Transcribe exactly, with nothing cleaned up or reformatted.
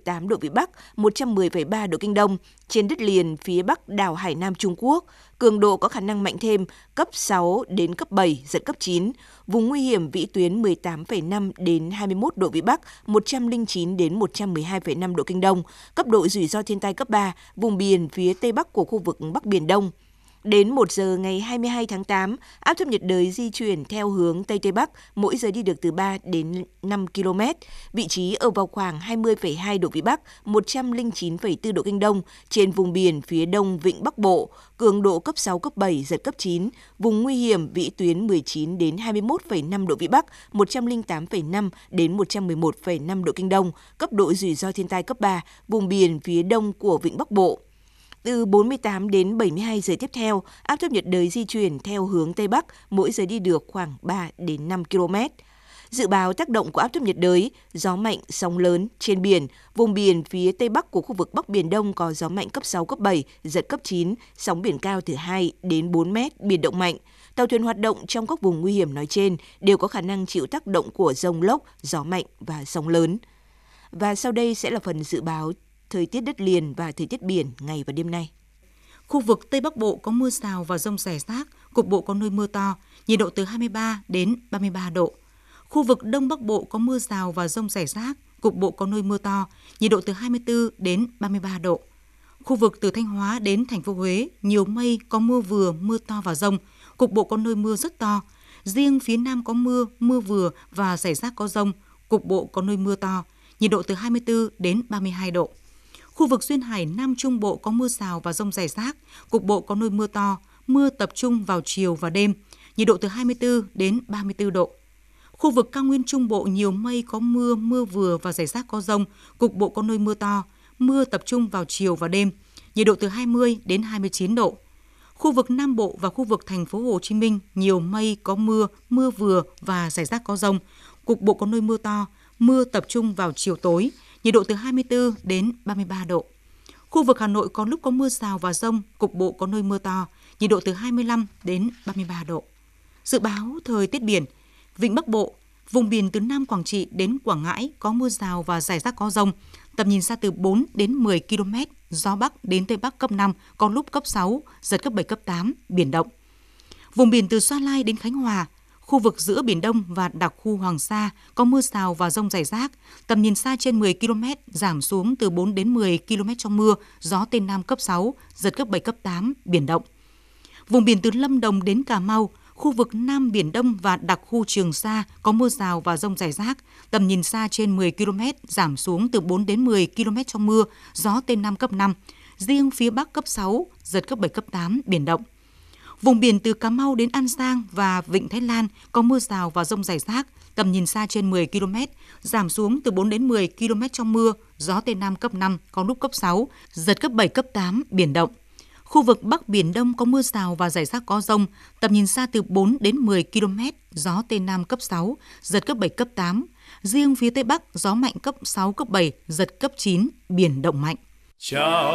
tám độ Vĩ Bắc, một trăm mười phẩy ba độ Kinh Đông, trên đất liền phía Bắc đảo Hải Nam Trung Quốc. Cường độ có khả năng mạnh thêm, cấp sáu đến cấp bảy, giật cấp chín. Vùng nguy hiểm vĩ tuyến mười tám phẩy năm đến hai mươi mốt độ Vĩ Bắc, một trăm lẻ chín đến một trăm mười hai phẩy năm độ Kinh Đông. Cấp độ rủi ro thiên tai cấp ba, vùng biển phía Tây Bắc của khu vực Bắc Biển Đông. Đến một giờ ngày hai mươi hai tháng tám, áp thấp nhiệt đới di chuyển theo hướng Tây Tây Bắc, mỗi giờ đi được từ ba đến năm ki lô mét. Vị trí ở vào khoảng hai mươi phẩy hai độ Vĩ Bắc, một trăm lẻ chín phẩy bốn độ Kinh Đông, trên vùng biển phía đông Vịnh Bắc Bộ, cường độ cấp sáu, cấp bảy, giật cấp chín. Vùng nguy hiểm vĩ tuyến mười chín đến hai mươi mốt phẩy năm độ Vĩ Bắc, một trăm lẻ tám phẩy năm đến một trăm mười một phẩy năm độ Kinh Đông, cấp độ rủi ro thiên tai cấp ba, vùng biển phía đông của Vịnh Bắc Bộ. Từ bốn mươi tám đến bảy mươi hai giờ tiếp theo, áp thấp nhiệt đới di chuyển theo hướng Tây Bắc, mỗi giờ đi được khoảng ba đến năm ki lô mét. Dự báo tác động của áp thấp nhiệt đới, gió mạnh, sóng lớn trên biển, vùng biển phía Tây Bắc của khu vực Bắc Biển Đông có gió mạnh cấp sáu, cấp bảy, giật cấp chín, sóng biển cao từ hai đến bốn mét, biển động mạnh. Tàu thuyền hoạt động trong các vùng nguy hiểm nói trên đều có khả năng chịu tác động của dông lốc, gió mạnh và sóng lớn. Và sau đây sẽ là phần dự báo thời tiết đất liền và thời tiết biển ngày và đêm nay. Khu vực Tây Bắc Bộ có mưa rào và dông rải rác, cục bộ có nơi mưa to, nhiệt độ từ hai mươi ba đến ba mươi ba độ. Khu vực Đông Bắc Bộ có mưa rào và dông rải rác, cục bộ có nơi mưa to, nhiệt độ từ hai mươi tư đến ba mươi ba độ. Khu vực từ Thanh Hóa đến thành phố Huế, nhiều mây, có mưa vừa, mưa to và dông, cục bộ có nơi mưa rất to. Riêng phía Nam có mưa, mưa vừa và rải rác có dông, cục bộ có nơi mưa to, nhiệt độ từ hai mươi tư đến ba mươi hai độ. Khu vực duyên hải Nam Trung Bộ có mưa rào và dông rải rác, cục bộ có nơi mưa to, mưa tập trung vào chiều và đêm, nhiệt độ từ hai mươi tư đến ba mươi tư độ. Khu vực cao nguyên Trung Bộ nhiều mây, có mưa, mưa vừa và rải rác có dông, cục bộ có nơi mưa to, mưa tập trung vào chiều và đêm, nhiệt độ từ hai mươi đến hai mươi chín độ. Khu vực Nam Bộ và khu vực thành phố Hồ Chí Minh nhiều mây, có mưa, mưa vừa và rải rác có dông, cục bộ có nơi mưa to, mưa tập trung vào chiều tối, nhiệt độ từ hai mươi tư đến ba mươi ba độ. Khu vực Hà Nội có lúc có mưa rào và dông, cục bộ có nơi mưa to, nhiệt độ từ hai mươi lăm đến ba mươi ba độ. Dự báo thời tiết biển, Vịnh Bắc Bộ, vùng biển từ Nam Quảng Trị đến Quảng Ngãi có mưa rào và rải rác có dông, tầm nhìn xa từ bốn đến mười ki lô mét, gió Bắc đến Tây Bắc cấp năm, có lúc cấp sáu, giật cấp bảy, cấp tám, biển động. Vùng biển từ Sa Lai đến Khánh Hòa, khu vực giữa Biển Đông và đặc khu Hoàng Sa có mưa rào và dông rải rác, tầm nhìn xa trên mười ki lô mét, giảm xuống từ bốn đến mười ki lô mét trong mưa, gió Tây Nam cấp sáu, giật cấp bảy, cấp tám, biển động. Vùng biển từ Lâm Đồng đến Cà Mau, khu vực Nam Biển Đông và đặc khu Trường Sa có mưa rào và dông rải rác, tầm nhìn xa trên mười ki lô mét, giảm xuống từ bốn đến mười ki lô mét trong mưa, gió Tây Nam cấp năm, riêng phía Bắc cấp sáu, giật cấp bảy, cấp tám, biển động. Vùng biển từ Cà Mau đến An Giang và Vịnh Thái Lan có mưa rào và dông rải rác, tầm nhìn xa trên mười ki lô mét, giảm xuống từ bốn đến mười ki lô mét trong mưa, gió Tây Nam cấp năm, có lúc cấp sáu, giật cấp bảy, cấp tám, biển động. Khu vực Bắc Biển Đông có mưa rào và rải rác có dông, tầm nhìn xa từ bốn đến mười ki lô mét, gió Tây Nam cấp sáu, giật cấp bảy, cấp tám. Riêng phía Tây Bắc, gió mạnh cấp sáu, cấp bảy, giật cấp chín, biển động mạnh. Chào